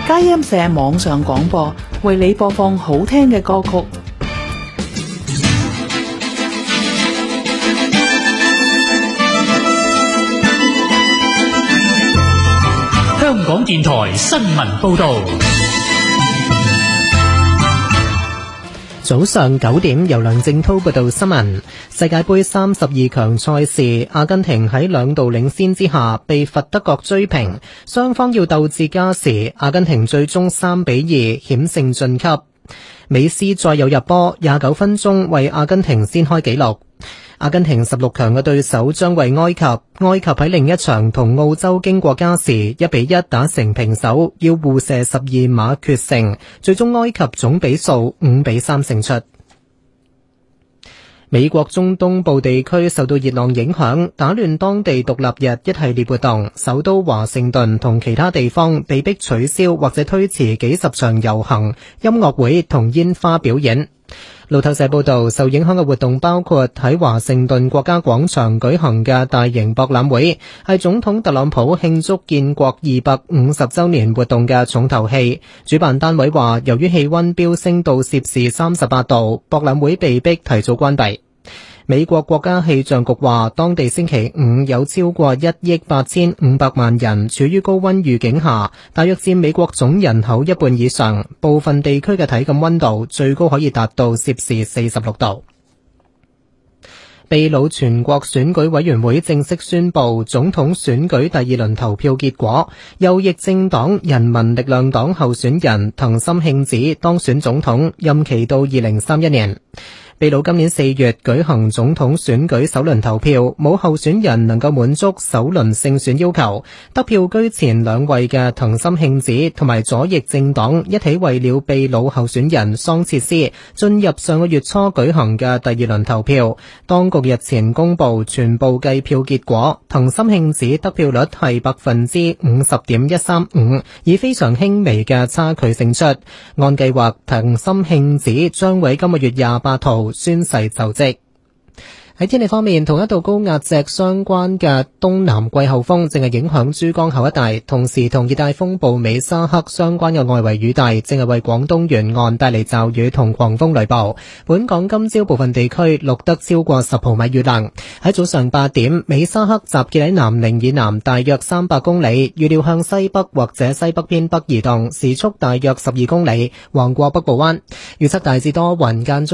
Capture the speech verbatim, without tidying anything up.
佳音社網上廣播，為你播放好聽嘅歌曲。 香港電台新聞報道。 早上九點，由梁正濤報道新聞。世界盃三十二強賽事，阿根廷喺兩度領先之下被罰德國追平，雙方要鬥至加時，阿根廷最終三比二險勝晉級。美斯再有入波，廿九分鐘為阿根廷先開紀錄。阿根廷十六強嘅對手將為埃及，埃及喺另一場同澳洲經過加時一比一打成平手，要互射十二碼決勝，最終埃及總比數五比三勝出。美國中東部地區受到熱浪影響，打亂當地獨立日一系列活動，首都華盛頓同其他地方被迫取消或者推遲幾十場遊行、音樂會同煙花表演。路透社報道，受影響嘅活動包括喺華盛頓國家廣場舉行嘅大型博覽會，係總統特朗普慶祝建國二百五十週年活動嘅重頭戲。主辦單位話，由於氣溫飆升到攝氏三十八度，博覽會被迫提早關閉。美國國家氣象局話，當地星期五有超過一億八千五百萬人處於高溫預警下，大約佔美國總人口一半以上。部分地區嘅體感溫度最高可以達到攝氏四十六度。秘魯全國選舉委員會正式宣布總統選舉第二輪投票結果，右翼政黨人民力量黨候選人藤森慶子當選總統，任期到二零三一年。秘魯今年四月舉行總統選舉首輪投票，冇候選人能夠滿足首輪勝選要求。得票居前兩位嘅藤森慶子同埋左翼政黨一起為了秘魯候選人桑切斯進入上個月初舉行嘅第二輪投票。當局日前公布全部計票結果，藤森慶子得票率係百分之五十點一三五，以非常輕微嘅差距勝出。按計劃，藤森慶子將會今個月廿八號宣誓就職。喺天氣方面，同一道高壓脊相關嘅東南季候風正係影響珠江口一帶，同時同熱帶風暴美沙克相關嘅外圍雨帶正係為廣東沿岸帶嚟驟雨同狂風雷暴。本港今朝部分地區錄得超過十毫米雨量。喺早上八點，美沙克集結喺南寧以南大約三百公里，預料向西北或者西北偏北移動，時速大約十二公里，橫過北部灣。預測大致多雲間中